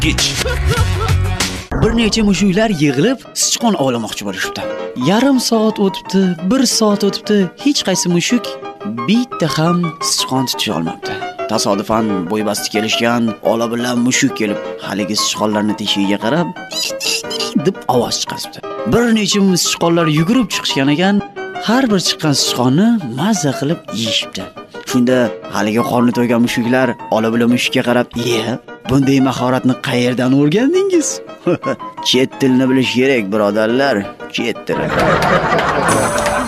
Kech. Bir necha mushuklar yig'ilib sichqon ovlamoqchi bo'lishibdi. Yarim soat o'tibdi, 1 soat o'tibdi, hech qaysi mushuk bitta ham sichqon tutisha olmabdi. Tasodifan bo'ybasti kelishgan ola bilan mushuk kelib, haligi sichqonlarni teshigiga qarab deb ovoz chiqaribdi. Bir necha sichqonlar yugurib chiqishgan ekan, har bir chiqqan sichqonni mazza qilib yeyishibdi. Shunda haligi qorni to'ygan mushuklar ola bilan mushukka qarab, bunday mahoratni qayerdan o'rgandingiz?" Chet tilni bilish kerak, birodarlar, chet tili.